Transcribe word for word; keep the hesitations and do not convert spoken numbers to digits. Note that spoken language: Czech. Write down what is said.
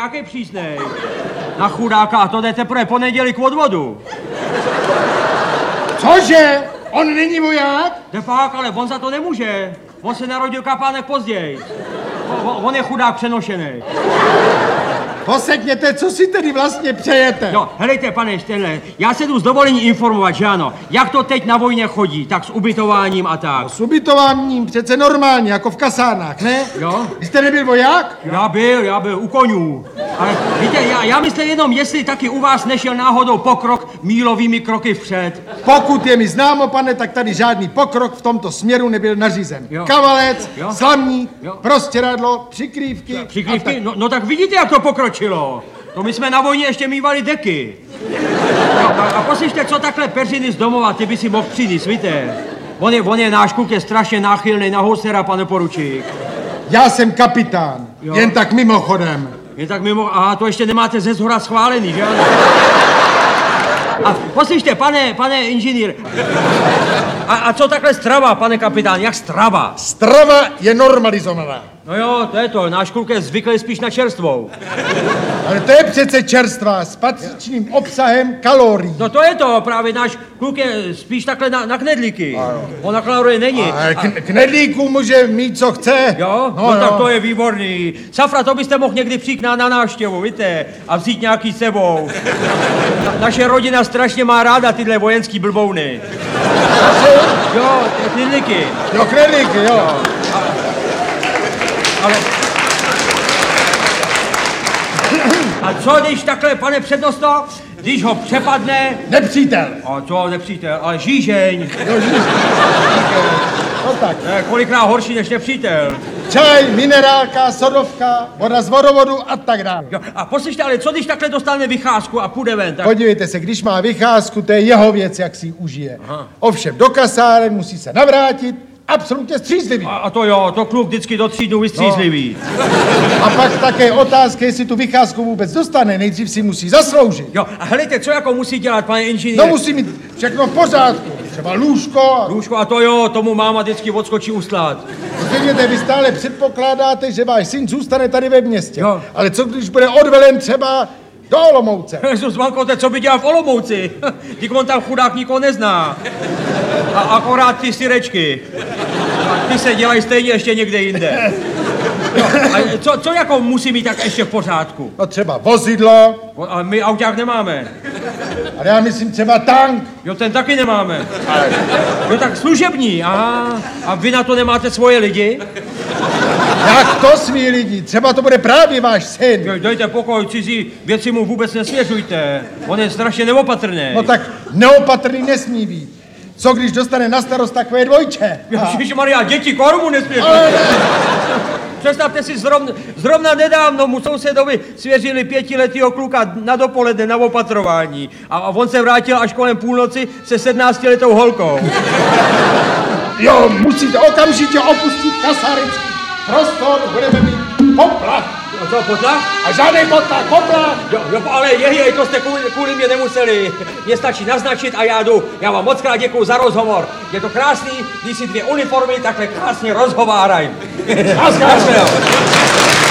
nějaký přísnej. Na chudáka, a to jde teprve pondělí k odvodu. Cože? On není voják? Depák, ale on za to nemůže. On se narodil kapánek později. On, on je chudák přenošený. Posekněte, co si tedy vlastně přejete? No, helejte, pane Štenle, já se jdu z dovolení informovat, že ano, jak to teď na vojně chodí, tak s ubytováním a tak. S ubytováním přece normálně, jako v kasárnách, ne? Jo. Vy jste nebyl voják? Já byl, já byl u konňů. Ale víte, já, já myslím jenom, jestli taky u vás nešel náhodou pokrok mílovými kroky vpřed. Pokud je mi známo, pane, tak tady žádný pokrok v tomto směru nebyl nařízen. Jo. Kavalec, Jo. slamník, Jo. prostěradlo, přikrývky. Přikrývky? No, no tak vidíte, jak to pokročilo. To my jsme na vojně ještě mívali deky. No, a, a poslyšte, co takhle peřiny z domova, ty by si mohl přinést, víte. On je, on je náš kluk, je strašně náchylný na housera, pane poručík. Já jsem kapitán, Jo. jen tak mimochodem. Je tak mimo, aha, to ještě nemáte ze zhora schválený, že ano? A poslyšte, pane, pane inženýr, a, a co takhle strava, pane kapitán, jak strava? Strava je normalizovaná. No jo, to je to, náš kluk je zvyklý spíš na čerstvou. Ale to je přece čerstvá s patřičným obsahem kalorií. No to je to, právě náš kluk je spíš takhle na, na knedlíky. On na kalorie není. A k, knedlíků může mít, co chce. Jo? No, no tak to je výborný. Safra, to byste mohl někdy přijít na, na návštěvu, víte, a vzít nějaký sebou. Na, naše rodina strašně má ráda tyhle vojenský blbouny. Jo, ty knedlíky. Jo, knedlíky, jo. jo. A, ale... A co když takhle, pane přednosto, když ho přepadne... Nepřítel. A co nepřítel, ale žížeň. Jo, žížeň. No tak. Je, kolikrát horší než nepřítel. Čaj, minerálka, sodovka, voda z vodovodu a tak dále. Jo, a poslyšte, ale co když takhle dostane vycházku a půjde ven, tak... Podívejte se, když má vycházku, to je jeho věc, jak si ji užije. Aha. Ovšem do kasáren musí se navrátit, absolutně střízlivý. A, a to jo, to kluk vždycky do tří dnů vystřízlivý. No. A pak také otázka, jestli tu vycházku vůbec dostane, nejdřív si musí zasloužit. Jo, a helejte, co jako musí dělat, pane inženýr? No musí mít všechno v pořádku, třeba lůžko. Lůžko, a to jo, tomu máma vždycky odskočí uslat. Řekněte, vy stále předpokládáte, že váš syn zůstane tady ve městě. Jo. Ale co když bude odvelen třeba do Olomouce? Jezus, Vankote, co by dělal v Olomouci? Dík, on tam chudák nikoho nezná. A akorát ty syrečky. A ty se dělají stejně ještě někde jinde. Jo, a co, co jako musí mít tak ještě v pořádku? No třeba vozidlo, Ale my auták nemáme. ale já myslím třeba tank. Jo, ten taky nemáme. Jo, tak služební, aha. A vy na to nemáte svoje lidi? Jak to svý lidi? Třeba to bude právě váš syn. Jo, dejte pokoj, cizí věci mu vůbec nesvěřujte. On je strašně neopatrný. No tak neopatrný nesmí být. Co když dostane na starost takové dvojče? Ježišmarja, děti kormu nesvěřujte. Ale ne. Představte si, zrovna, zrovna nedávno mu sousedovi svěřili pětiletýho kluka na dopoledne na opatrování. A, a on se vrátil až kolem půlnoci se sednáctiletou holkou. Jo, musíte okamžitě opustit kasárenský prostor, budeme mít poplach. A co, potlach? A žádný potlach, poplach. Jo, jo, ale jej, to jste kvůli, kvůli mě nemuseli. Mně stačí naznačit a já jdu. Já vám moc krát děkuju za rozhovor. Je to krásný, když si dvě uniformy takhle krásně rozhovárají. Krásně.